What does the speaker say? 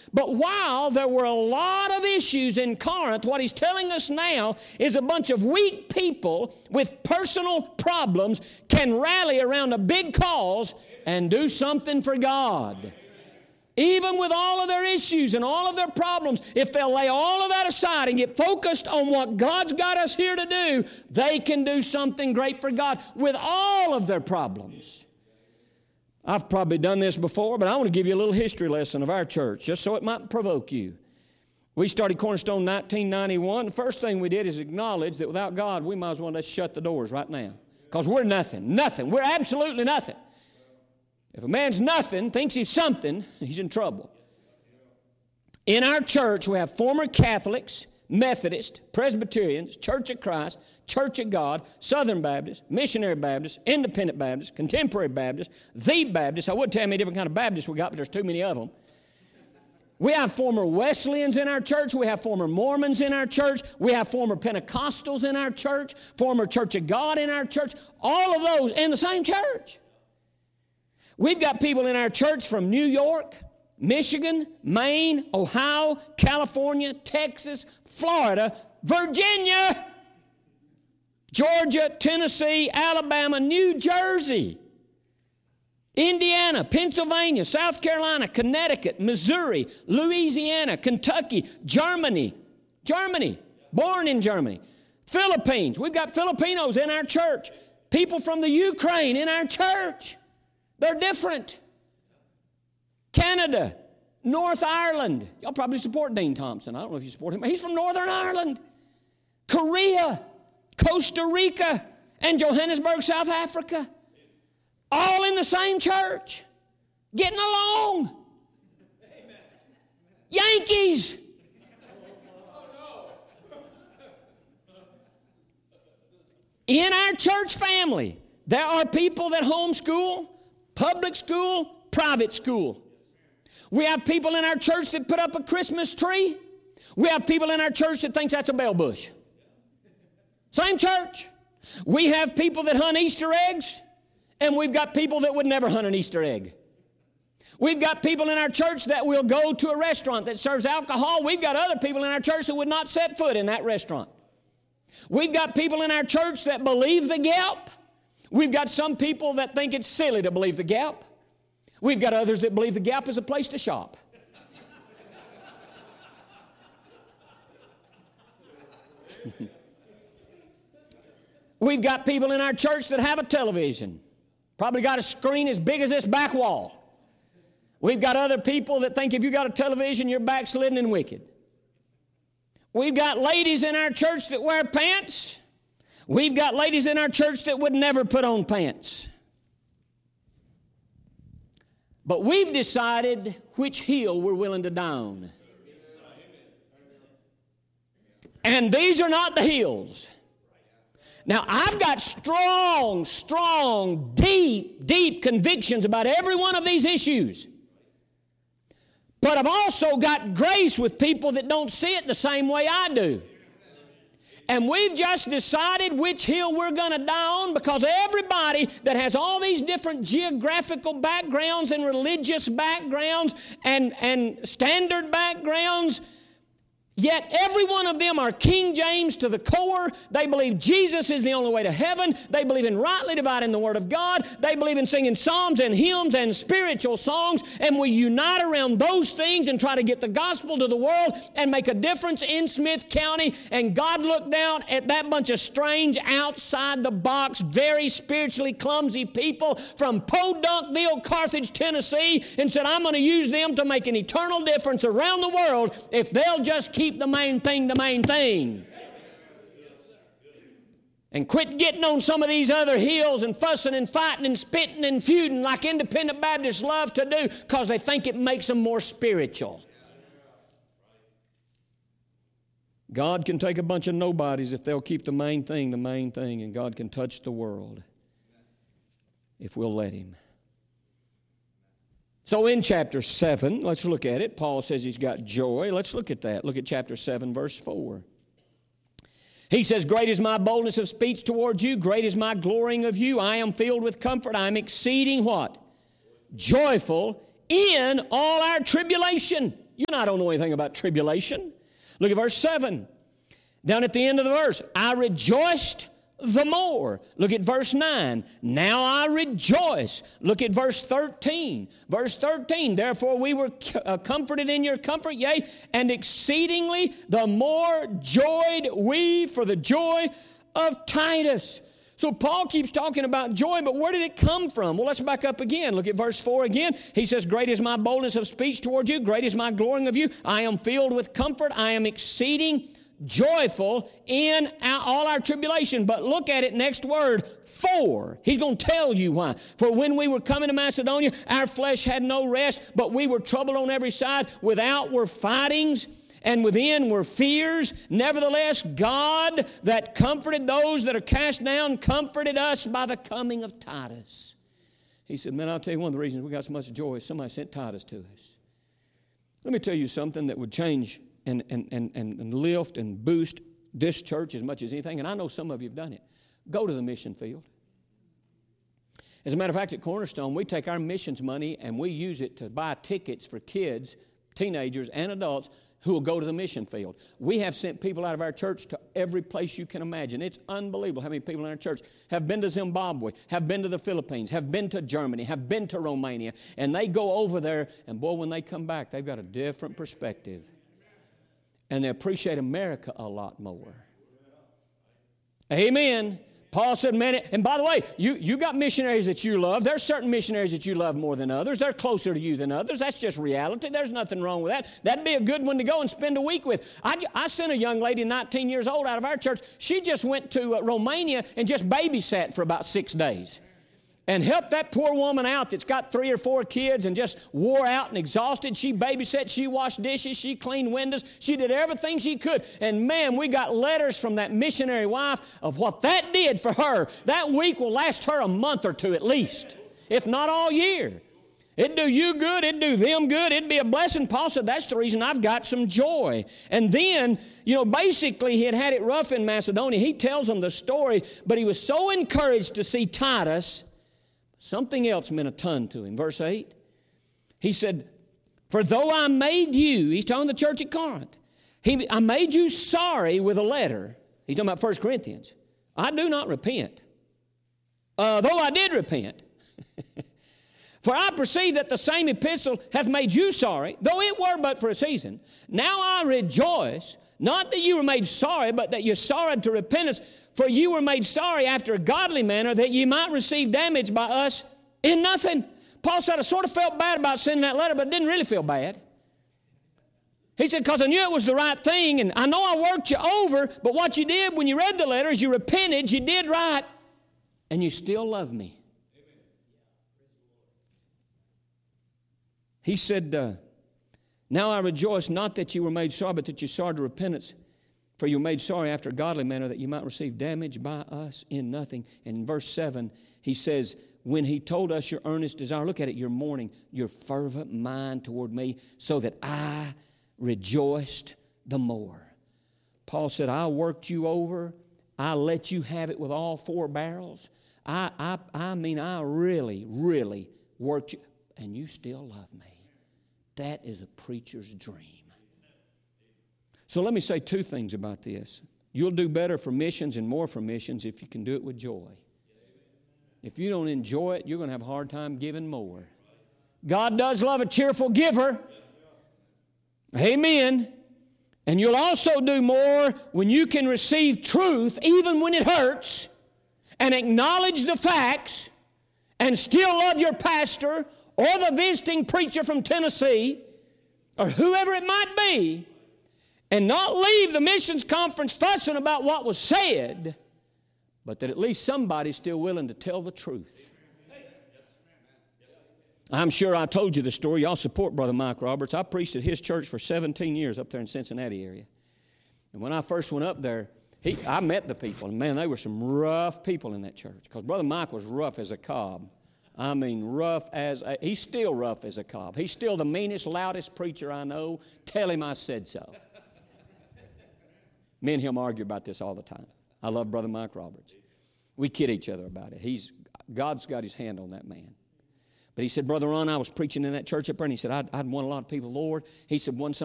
But while there were a lot of issues in Corinth, what he's telling us now is a bunch of weak people with personal problems can rally around a big cause and do something for God. Even with all of their issues and all of their problems, if they'll lay all of that aside and get focused on what God's got us here to do, they can do something great for God with all of their problems. I've probably done this before, but I want to give you a little history lesson of our church, just so it might provoke you. We started Cornerstone in 1991. The first thing we did is acknowledge that without God, we might as well just shut the doors right now. Because we're nothing. Nothing. We're absolutely nothing. If a man's nothing, thinks he's something, he's in trouble. In our church, we have former Catholics, Methodists, Presbyterians, Church of Christ, Church of God, Southern Baptists, Missionary Baptists, Independent Baptists, Contemporary Baptists, the Baptists. I would tell you how many different kind of Baptists we got, but there's too many of them. We have former Wesleyans in our church. We have former Mormons in our church. We have former Pentecostals in our church, former Church of God in our church. All of those in the same church. We've got people in our church from New York, Michigan, Maine, Ohio, California, Texas, Florida, Virginia, Georgia, Tennessee, Alabama, New Jersey, Indiana, Pennsylvania, South Carolina, Connecticut, Missouri, Louisiana, Kentucky, Germany, born in Germany, Philippines. We've got Filipinos in our church, people from the Ukraine in our church. They're different. Canada, North Ireland. Y'all probably support Dean Thompson. I don't know if you support him. He's from Northern Ireland. Korea, Costa Rica, and Johannesburg, South Africa. All in the same church. Getting along. Yankees. In our church family, there are people that homeschool, public school, private school. We have people in our church that put up a Christmas tree. We have people in our church that thinks that's a bell bush. Same church. We have people that hunt Easter eggs, and we've got people that would never hunt an Easter egg. We've got people in our church that will go to a restaurant that serves alcohol. We've got other people in our church that would not set foot in that restaurant. We've got people in our church that believe the gap. We've got some people that think it's silly to believe the gap. We've got others that believe the gap is a place to shop. We've got people in our church that have a television. Probably got a screen as big as this back wall. We've got other people that think if you got a television, you're backslidden and wicked. We've got ladies in our church that wear pants. We've got ladies in our church that would never put on pants. But we've decided which hill we're willing to down. And these are not the hills. Now, I've got strong, deep convictions about every one of these issues. But I've also got grace with people that don't see it the same way I do. And we've just decided which hill we're going to die on, because everybody that has all these different geographical backgrounds and religious backgrounds and standard backgrounds, yet every one of them are King James to the core. They believe Jesus is the only way to heaven. They believe in rightly dividing the Word of God. They believe in singing psalms and hymns and spiritual songs. And we unite around those things and try to get the gospel to the world and make a difference in Smith County. And God looked down at that bunch of strange, outside-the-box, very spiritually clumsy people from Podunkville, Carthage, Tennessee, and said, I'm going to use them to make an eternal difference around the world if they'll just keep the main thing. And quit getting on some of these other hills and fussing and fighting and spitting and feuding like independent Baptists love to do, because they think it makes them more spiritual. God can take a bunch of nobodies if they'll keep the main thing, and God can touch the world if we'll let Him. So in chapter 7, let's look at it. Paul says he's got joy. Let's look at that. Look at chapter 7, verse 4. He says, great is my boldness of speech towards you. Great is my glorying of you. I am filled with comfort. I am exceeding what? Joyful in all our tribulation. You and I don't know anything about tribulation. Look at verse 7. Down at the end of the verse, I rejoiced the more. Look at verse 9. Now I rejoice. Look at verse 13. Verse 13, therefore we were comforted in your comfort, yea, and exceedingly the more joyed we for the joy of Titus. So Paul keeps talking about joy, but where did it come from? Well, let's back up again. Look at verse 4 again. He says, great is my boldness of speech toward you. Great is my glorying of you. I am filled with comfort. I am exceeding joyful in all our tribulation. But look at it, next word, for. He's going to tell you why. For when we were coming to Macedonia, our flesh had no rest, but we were troubled on every side. Without were fightings, and within were fears. Nevertheless, God that comforted those that are cast down comforted us by the coming of Titus. He said, man, I'll tell you one of the reasons we got so much joy is somebody sent Titus to us. Let me tell you something that would change and lift and boost this church as much as anything, and I know some of you have done it. Go to the mission field. As a matter of fact, at Cornerstone, we take our missions money and we use it to buy tickets for kids, teenagers, and adults who will go to the mission field. We have sent people out of our church to every place you can imagine. It's unbelievable how many people in our church have been to Zimbabwe, have been to the Philippines, have been to Germany, have been to Romania, and they go over there, and boy, when they come back, they've got a different perspective. And they appreciate America a lot more. Amen. Paul said, man, and by the way, you got missionaries that you love. There's certain missionaries that you love more than others. They're closer to you than others. That's just reality. There's nothing wrong with that. That'd be a good one to go and spend a week with. I sent a young lady, 19 years old, out of our church. She just went to Romania and just babysat for about 6 days. And helped that poor woman out that's got 3 or 4 kids and just wore out and exhausted. She babysat, she washed dishes, she cleaned windows, she did everything she could. And man, we got letters from that missionary wife of what that did for her. That week will last her a month or 2 at least, if not all year. It'd do you good, it'd do them good, it'd be a blessing. Paul said, that's the reason I've got some joy. And then, basically he had it rough in Macedonia. He tells them the story, but he was so encouraged to see Titus. Something else meant a ton to him. Verse 8, he said, for though I made you, he's telling the church at Corinth, I made you sorry with a letter. He's talking about 1 Corinthians. I do not repent, though I did repent. For I perceive that the same epistle hath made you sorry, though it were but for a season. Now I rejoice, not that you were made sorry, but that you sorrowed to repentance. For you were made sorry after a godly manner, that ye might receive damage by us in nothing. Paul said, I sort of felt bad about sending that letter, but didn't really feel bad. He said, because I knew it was the right thing, and I know I worked you over, but what you did when you read the letter is you repented, you did right, and you still love me. He said, now I rejoice not that you were made sorry, but that you sorrowed to repentance. For you were made sorry after a godly manner, that you might receive damage by us in nothing. And in verse 7, he says, when he told us your earnest desire, look at it, your mourning, your fervent mind toward me, so that I rejoiced the more. Paul said, I worked you over. I let you have it with all 4 barrels. I really, really worked you, and you still love me. That is a preacher's dream. So let me say 2 things about this. You'll do better for missions and more for missions if you can do it with joy. If you don't enjoy it, you're going to have a hard time giving more. God does love a cheerful giver. Amen. And you'll also do more when you can receive truth, even when it hurts, and acknowledge the facts, and still love your pastor or the visiting preacher from Tennessee or whoever it might be, and not leave the missions conference fussing about what was said, but that at least somebody's still willing to tell the truth. I'm sure I told you the story. Y'all support Brother Mike Roberts. I preached at his church for 17 years up there in Cincinnati area. And when I first went up there, I met the people. And man, they were some rough people in that church. Because Brother Mike was rough as a cob. I mean, he's still rough as a cob. He's still the meanest, loudest preacher I know. Tell him I said so. Me and him argue about this all the time. I love Brother Mike Roberts. We kid each other about it. God's got his hand on that man. But he said, Brother Ron, I was preaching in that church up there, and he said, I'd won a lot of people, Lord. He said, one